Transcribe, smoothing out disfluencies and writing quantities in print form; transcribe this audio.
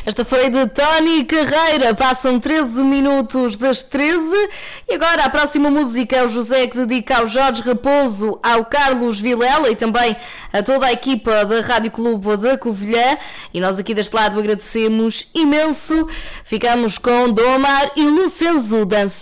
Esta foi de Tony Carreira. Passam 13 minutos das 13. E agora a próxima música é o José, que dedica ao Jorge Raposo, ao Carlos Vilela e também a toda a equipa da Rádio Clube da Covilhã. E nós aqui deste lado agradecemos imenso. Ficamos com Dom Omar e Lucenzo Dança.